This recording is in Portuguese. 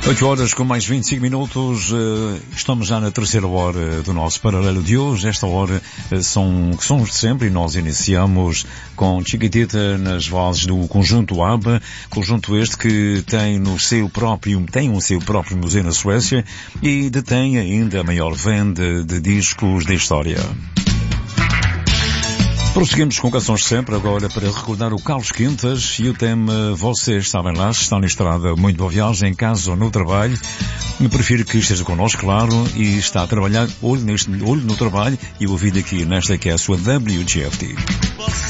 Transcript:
8 horas com mais 25 minutos, estamos já na terceira hora do nosso paralelo de hoje. Esta hora são sons de sempre e nós iniciamos com Chiquitita nas vozes do Conjunto ABBA, conjunto este que tem um seu próprio museu na Suécia e detém ainda a maior venda de discos da história. Prosseguimos com canções sempre, agora para recordar o Carlos Quintas e o tema Vocês Sabem Lá, se está na estrada, muito boa viagem, em casa ou no trabalho. Me prefiro que esteja connosco, claro, e está a trabalhar olho no trabalho e ouvido aqui nesta que é a sua WGFT.